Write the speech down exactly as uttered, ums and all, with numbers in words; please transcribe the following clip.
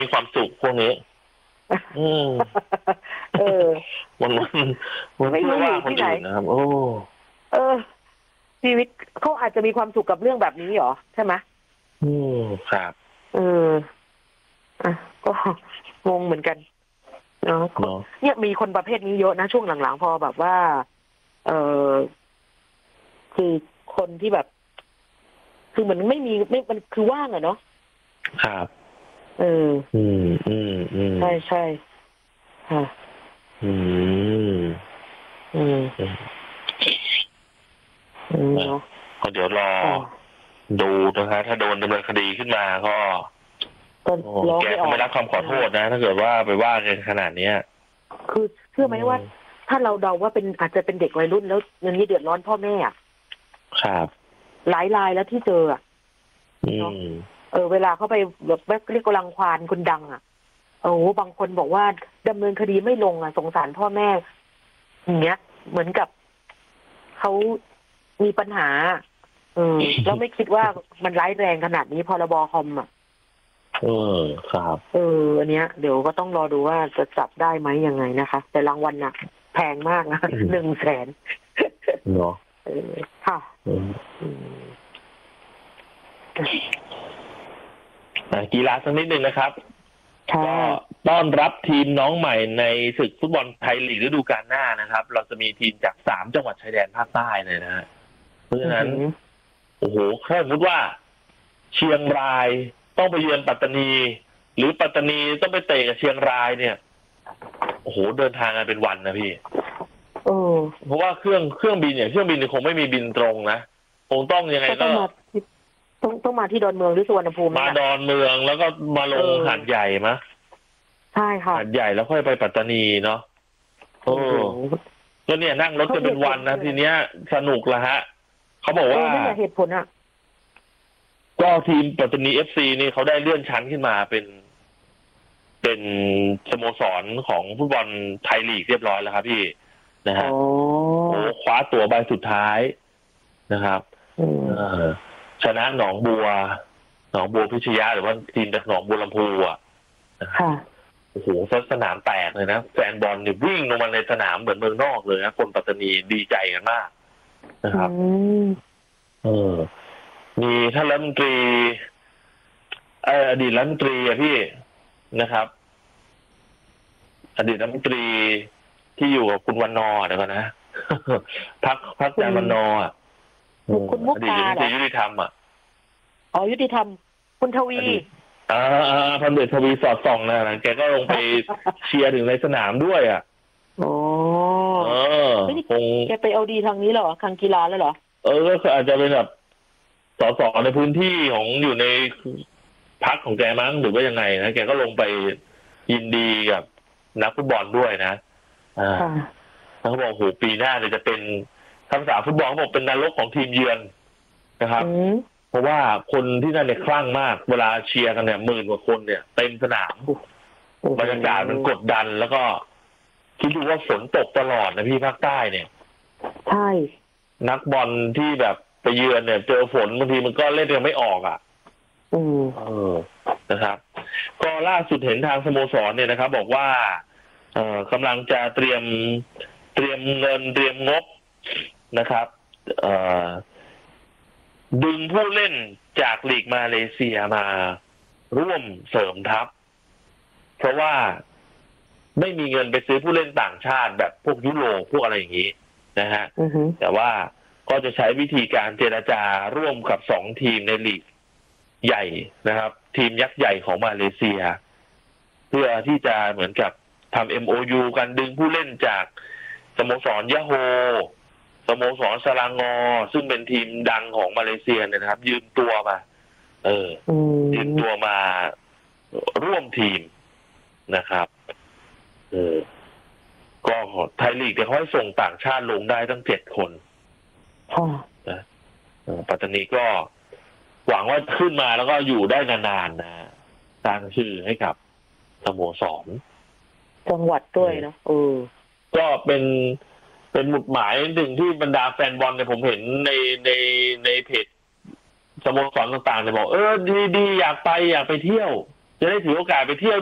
มีความสุขพวกนี้อืมเออมันมันมันไม่รู้ว่าคนอื่นนะครับโอ้เออชีวิตเขาอาจจะมีความสุขกับเรื่องแบบนี้เหรอใช่ไหมอืมครับเอออ่ะก็งงเหมือนกันเนาะเนี่ยมีคนประเภทนี้เยอะนะช่วงหลังๆพอแบบว่า เออคือคนที่แบบ คือมันไม่มีไม่มันคือว่างอะเนาะครับเอออืมอืมอืมใช่ใช่ค่ะอืมอืมอืมเนาะก็เดี๋ยวรอดูนะคะถ้าโดนดำเนินคดีขึ้นมาก็แกก็ไม่รับคำขอโทษนะถ้าเกิดว่าไปว่ากันขนาดเนี้ยคือเชื่อไหมว่า ถ้าเราเดาว่าเป็นอาจจะเป็นเด็กวัยรุ่นแล้วอย่างนี้เดือดร้อนพ่อแม่อ่ะครับหลายรายแล้วที่เจออ่ะเนาะเออเวลาเขาไปแบบเรียกกำลังควานคนดังอ่ะโอ้บางคนบอกว่าดำเนินคดีไม่ลงอ่ะสงสารพ่อแม่อย่างเงี้ยเหมือนกับเขามีปัญหาเออแล้วไม่คิดว่ามันร้ายแรงขนาดนี้พรบคอมอ่ะเออครับเอออันเนี้ยเดี๋ยวก็ต้องรอดูว่าจะจับได้ไหมยังไงนะคะแต่รางวัลน่ะแพงมากนะหนึ่งแสนเนาะค่ะกีฬาสักนิดหนึ่งนะครับก็ต้อนรับทีมน้องใหม่ในศึกฟุตบอลไทยลีกฤดูกาลหน้านะครับเราจะมีทีมจากสามจังหวัดชายแดนภาคใต้เลยนะฮะเพราะฉะนั้นโอ้โหถ้าสมมติว่าเชียงรายต้องไปเยือนปัตตานีหรือปัตตานีต้องไปเตะกับเชียงรายเนี่ยโอ้โหเดินทางกันเป็นวันนะพี่เพราะว่าเครื่องเครื่องบินเนี่ยเครื่องบินคงไม่มีบินตรงนะคงต้องยังไงก็ต้องต้องมาที่ดอนเมืองหรือสุวรรณภูมิมาดอนเมืองแล้วก็มาลงหาดใหญ่มะใช่ค่ะหาดใหญ่แล้วค่อยไปปัตตานีเนาะโอ้ก็เนี่ยนั่งรถกันเป็นวันนะทีเนี้ยสนุกละฮะเขาบอกว่าไม่เหตุผลอ่ะก็ทีมปัตตานีเอฟซีนี่เขาได้เลื่อนชั้นขึ้นมาเป็นเป็นสโมสรของฟุตบอลไทยลีกเรียบร้อยแล้วครับพี่นะฮะโอ้คว้าตั๋วใบสุดท้ายนะครับชนะหนองบัวหนองบัวพิชยะหรือว่าทีมจากหนองบัวลำพูอ่ะโอ้โหสนามแตกเลยนะแฟนบอลเนี่ยวิ่งลงมาในสนามเหมือนเมืองนอกเลยนะคนปัตตานีดีใจกันมากนะครับเออมีท่านรัฐมนตรีเอออดีตรัฐมนตรีอะพี่นะครับอดีตรัฐมนตรีที่อยู่กับคุณวันนอเดี๋ยวก่อนนะพักพักอาจารย์วันนออ่ะคุณมุกตาเหรอยุติธรรมอ่ะอ๋อยุติธรรมคุณทวีอ่าอ่าพันเดชทวีสอดส่องนะแกก็ลงไปเชียร์ถึงในสนามด้วยอ่ะโอ้เออคงแกไปเอาดีทางนี้เหรอทางกีฬาแล้วเหรอเออก็อาจจะเป็นแบบสสในพื้นที่ของอยู่ในพรรคของแกมั้งหรือว่ายังไงนะแกก็ลงไปยินดีกับนักฟุตบอลด้วยนะอ่าแล้วเขาบอกโหปีหน้าเนี่ยจะเป็นทัพษาฟุตบอลเขาบอกเป็นนรกของทีมเยือนนะครับเพราะว่าคนที่นั่นเนี่ยคลั่งมากเวลาเชียร์กันเนี่ยหมื่นกว่าคนเนี่ยเต็มสนามบรรยากาศมันกดดันแล้วก็คิดดูว่าฝนตกตลอดนะพี่ภาคใต้เนี่ยใช่นักบอลที่แบบไปเยือนเนี่ยเจอฝนบางทีมันก็เล่นกันไม่ออกอ่ะอืมเออนะครับก็ล่าสุดเห็นทางสโมสรเนี่ยนะครับบอกว่าเอ่อกำลังจะเตรียมเตรียมเงินเตรียมงบนะครับเอ่อดึงผู้เล่นจากลีกมาเลเซียมาร่วมเสริมทัพเพราะว่าไม่มีเงินไปซื้อผู้เล่นต่างชาติแบบพวกยุโรปพวกอะไรอย่างนี้นะฮะ uh-huh. แต่ว่าก็จะใช้วิธีการเจรจาร่วมกับสองทีมในลีกใหญ่นะครับทีมยักษ์ใหญ่ของมาเลเซียเพื่อที่จะเหมือนกับทำ เอ็ม โอ ยู กันดึงผู้เล่นจากสโมสรยะโฮสโมสรสลางอซึ่งเป็นทีมดังของมาเลเซียเนี่ยนะครับยืมตัวมาเออยืมตัวมาร่วมทีมนะครับเออก็ไทยลีกเนี่ยเขาให้ส่งต่างชาติลงได้ตั้งเจ็ดคนนะปัตตานีก็หวังว่าขึ้นมาแล้วก็อยู่ได้นานๆนะสร้างชื่อให้กับสโมสรจังหวัดด้วยนะเออก็เป็นเป็นหมุดหมายหนึ่งที่บรรดาแฟนบอลเนี่ยผมเห็นในในในเพจสโมสรต่างๆเนี่ยบอกเออดีๆอยากไปอยากไปเที่ยวจะได้ถือโอกาสไปเที่ยว